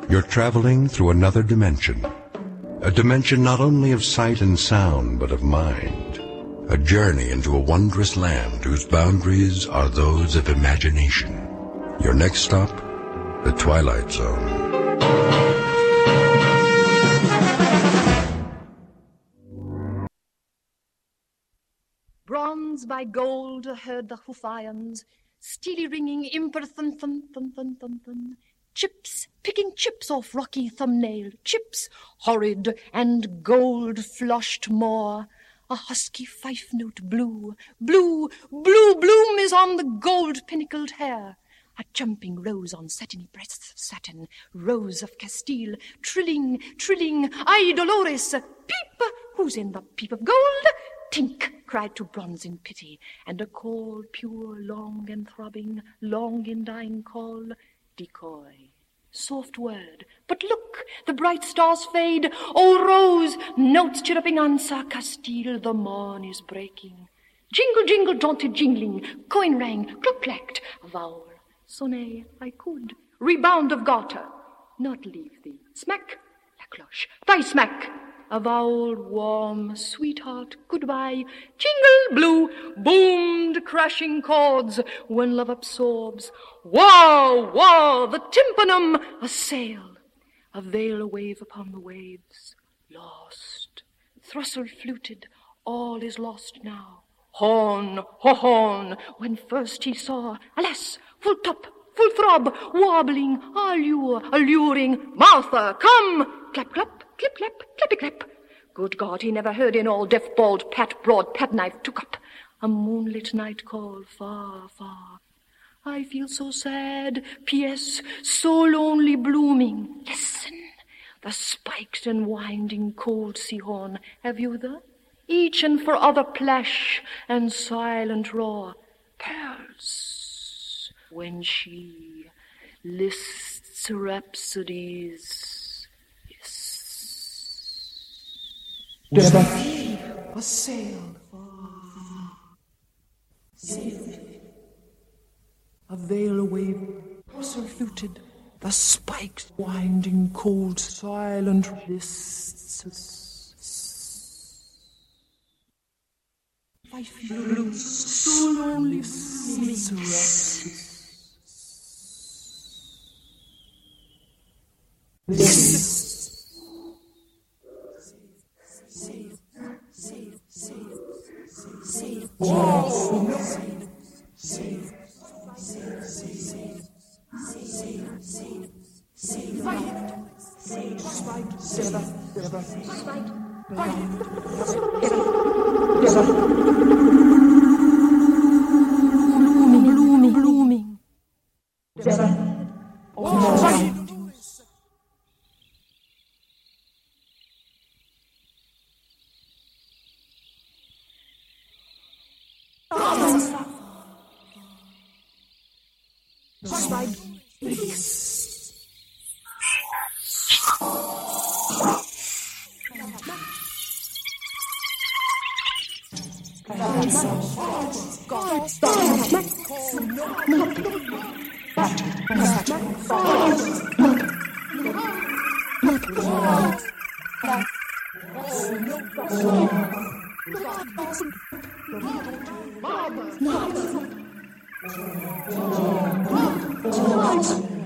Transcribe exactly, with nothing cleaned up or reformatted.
You're traveling through another dimension. A dimension not only of sight and sound, but of mind. A journey into a wondrous land whose boundaries are those of imagination. Your next stop, the Twilight Zone. Bronze by gold heard the hoof irons, steely ringing, imper thun thun thun thun thun thun. Chips, picking chips off rocky thumbnail, chips, horrid and gold-flushed more. A husky fife-note blue, blue, blue bloom is on the gold-pinnacled hair. A jumping rose on satiny breasts of satin, rose of Castile, trilling, trilling, ay Dolores, peep, who's in the peep of gold? Tink, cried to bronze in pity, and a call pure, long and throbbing, long in dying call, decoy. Soft word, but look, the bright stars fade. Oh, Rose, notes chirruping answer, Castile, the morn is breaking. Jingle, jingle, jaunted jingling, coin rang, cluck-clacked, vowel. Sonnet, I could, rebound of garter, not leave thee. Smack, la cloche, thigh smack. A vowel, warm, sweetheart, goodbye. Jingle, blue, boomed crashing chords when love absorbs. Wow, wow, the tympanum, a sail, a veil, a wave upon the waves. Lost, thrustle fluted, all is lost now. Horn, ho horn, when first he saw, alas, full top, full throb, wobbling, allure, alluring. Martha, come! Clap, clap, clip, clap, clappy, clap. Good God, he never heard in all deaf, bald, pat, broad, pat knife took up. A moonlit night call, far, far. I feel so sad, P S, so lonely blooming. Listen, the spiked and winding cold sea horn. Have you the? Each and for other plash and silent roar. Pearls, when she lists rhapsodies. Yes. A sail far, sail. A veil away, rustle fluted, the spiked, winding, cold, silent lists. Life blue, so lonely, sleeps. This. Save, save, save, save, oh, save, save. Save, save, save, save, save, fight, save, fight, sever, sever, fight, fight, blooming, blooming, blooming, sever, oh, fight. Slide, please. Mother.